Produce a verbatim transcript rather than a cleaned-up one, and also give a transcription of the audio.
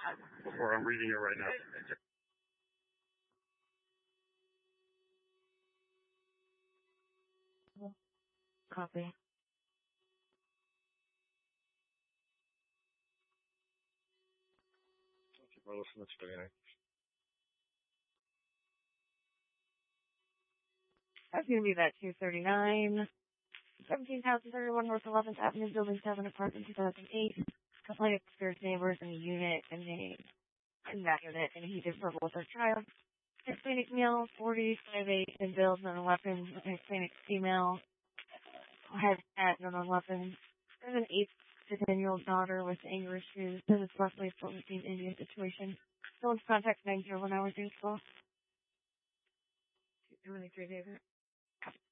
before I'm reading it right now. Copy. Thank you for listening to me. That's going to be that two thirty-nine. seventeen thousand thirty-one North eleventh Avenue, Building seven, Apartment two thousand eight. Complaint experienced neighbors in the unit and they in that unit and he did verbal with their child. Hispanic male, forty-five eight, and bills, no weapons. Hispanic female, has had no weapons. There's an eight to ten year old daughter with anger issues. This is roughly a fourteen Indian situation. Someone's contact nine zero one hours useful. Two twenty-three David.